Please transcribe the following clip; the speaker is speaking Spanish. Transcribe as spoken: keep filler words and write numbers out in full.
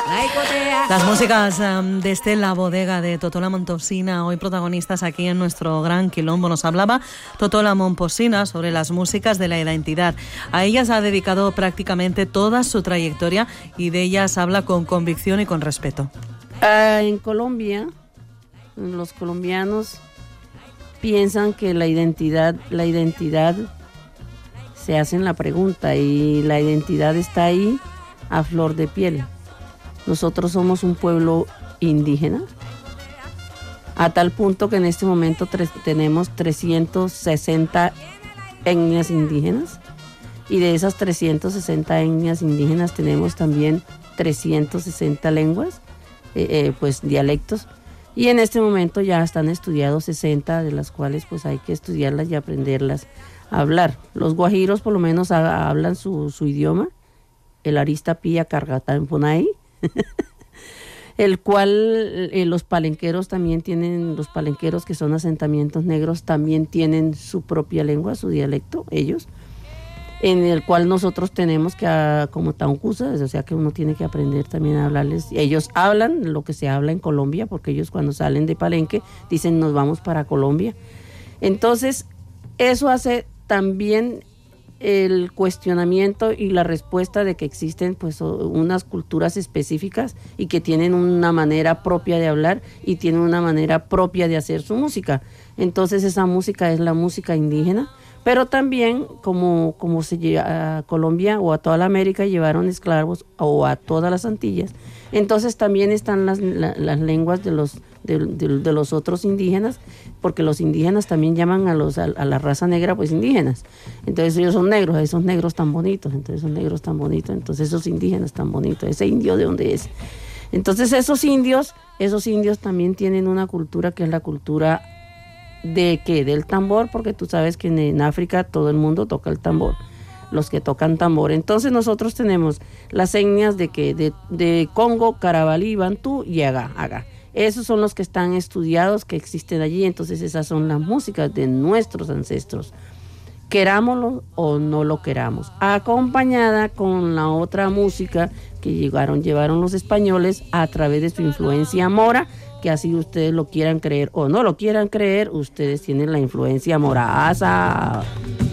Las músicas um, desde la bodega de Totola Momposina, hoy protagonistas aquí en nuestro gran quilombo. Nos hablaba Totola Momposina sobre las músicas de la identidad. A ellas ha dedicado prácticamente toda su trayectoria y de ellas habla con convicción y con respeto. Uh, en Colombia, los colombianos piensan que la identidad, la identidad se hacen la pregunta y la identidad está ahí a flor de piel. Nosotros somos un pueblo indígena, a tal punto que en este momento tres, tenemos trescientas sesenta etnias indígenas, y de esas trescientas sesenta etnias indígenas tenemos también trescientas sesenta lenguas, eh, eh, pues dialectos, y en este momento ya están estudiados sesenta, de las cuales pues hay que estudiarlas y aprenderlas a hablar. Los guajiros por lo menos a, hablan su, su idioma, el arista pía cargatán punay, el cual eh, los palenqueros también tienen, los palenqueros que son asentamientos negros también tienen su propia lengua, su dialecto, ellos, en el cual nosotros tenemos que, uh, como tauncusa, o sea que uno tiene que aprender también a hablarles. Ellos hablan lo que se habla en Colombia, porque ellos cuando salen de Palenque dicen nos vamos para Colombia. Entonces, eso hace también el cuestionamiento y la respuesta de que existen pues unas culturas específicas y que tienen una manera propia de hablar y tienen una manera propia de hacer su música. Entonces esa música es la música indígena, pero también como, como se lleva a Colombia o a toda la América llevaron esclavos o a todas las Antillas, entonces también están las, la, las lenguas de los, de, de, de los otros indígenas, porque los indígenas también llaman a, los, a, a la raza negra pues indígenas, entonces ellos son negros, esos negros tan bonitos, entonces esos negros tan bonitos, entonces esos indígenas tan bonitos, ese indio de dónde es. Entonces esos indios, esos indios también tienen una cultura que es la cultura ¿de qué? Del tambor, porque tú sabes que en, en África todo el mundo toca el tambor, los que tocan tambor. Entonces nosotros tenemos las etnias de que de, de Congo, Carabalí, Bantú y Aga, Aga. Esos son los que están estudiados, que existen allí. Entonces esas son las músicas de nuestros ancestros, querámoslo o no lo queramos, acompañada con la otra música que llegaron, llevaron los españoles a través de su influencia mora, que así ustedes lo quieran creer o no lo quieran creer, ustedes tienen la influencia moraza.